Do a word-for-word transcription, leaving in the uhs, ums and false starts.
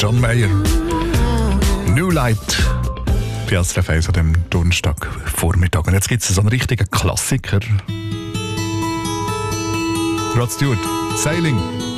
John Mayer. New Light. Bei S R F eins an dem Donnerstagvormittag. Und jetzt gibt es so einen richtigen Klassiker. Rod Stewart, Sailing.